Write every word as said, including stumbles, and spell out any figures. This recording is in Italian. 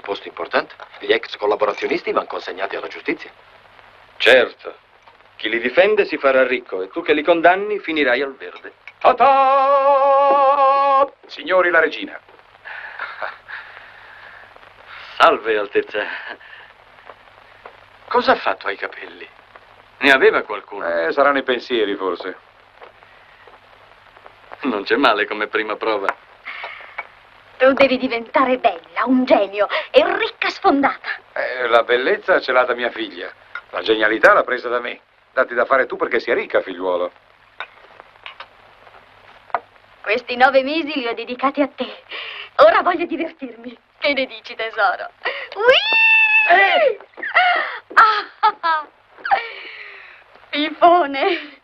posto importante. Gli ex collaborazionisti vanno consegnati alla giustizia. Certo. Chi li difende si farà ricco e tu che li condanni finirai al verde. Ta-ta! Signori, la regina. Salve, Altezza. Cosa ha fatto ai capelli? Ne aveva qualcuno? Eh, saranno i pensieri, forse. Non c'è male come prima prova. Tu devi diventare bella, un genio e ricca sfondata. Eh, la bellezza ce l'ha da mia figlia. La genialità l'ha presa da me. Datti da fare tu perché sia ricca, figliuolo. Questi nove mesi li ho dedicati a te. Ora voglio divertirmi. Che ne dici, tesoro? Ui! Eh! Ah, ah, ah. Fifone.